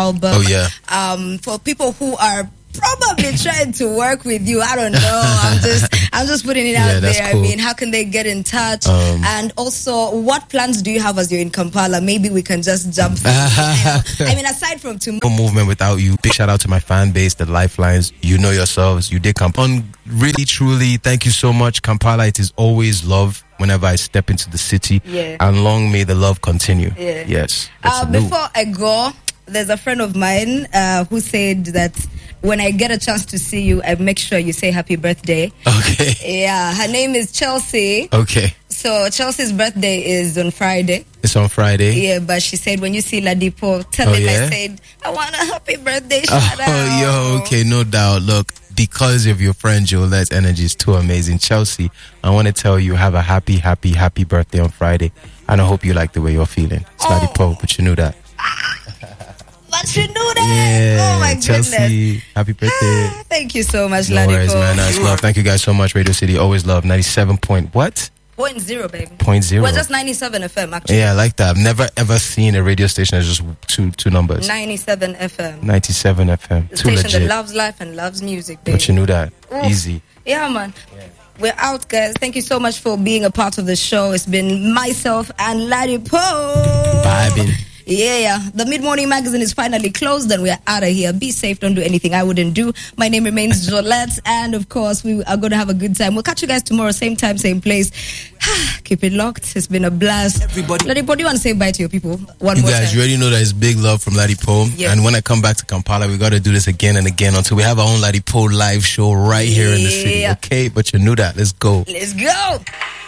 album. Oh yeah. For people who are probably trying to work with you, I don't know. I'm just putting it out there. Cool. I mean, how can they get in touch? And also, what plans do you have as you're in Kampala? Maybe we can just jump. I mean, aside from tomorrow, no movement without you. Big shout out to my fan base, the Lifelines. You know yourselves. You did Kampala. Really, truly, thank you so much, Kampala. It is always love whenever I step into the city. Yeah. And long may the love continue. Yeah. Yes. Before I go, there's a friend of mine who said that when I get a chance to see you, I make sure you say happy birthday. Okay. Yeah, her name is Chelsea. Okay. So Chelsea's birthday is on Friday. It's on Friday. Yeah, but she said when you see Ladipo, tell him I said I want a happy birthday shout out. Yo, okay, no doubt. Look, because of your friend Jolette's energy is too amazing. Chelsea, I want to tell you, have a happy birthday on Friday. And I hope you like the way you're feeling. It's Ladipo, but you knew that. But you knew that. Yeah, oh my Chelsea, goodness. Happy birthday. Thank you so much, No Ladipo. worries, man. Nice love. Thank you guys so much. Radio City, always love. 97 point what? 0.0, baby. 0.0. Well, just 97 FM, actually. Yeah, I like that. I've never ever seen a radio station that's just two numbers. 97 FM. 97 FM. The Too station legit. that loves life and loves music, baby. But you knew that. Oof. Easy. Yeah, man. Yeah. We're out, guys. Thank you so much for being a part of the show. It's been myself and Ladipo. Vibing. Yeah. The Mid-Morning Magazine is finally closed and we're out of here. Be safe. Don't do anything I wouldn't do. My name remains Jolette. And, of course, we are going to have a good time. We'll catch you guys tomorrow, same time, same place. Keep it locked. It's been a blast. Ladipo, do you want to say bye to your people? One more guys, time. you already know that it's big love from Ladipo. Yeah. And when I come back to Kampala, we got to do this again and again until we have our own Ladipo live show right here in the city. Okay? But you knew that. Let's go. Let's go.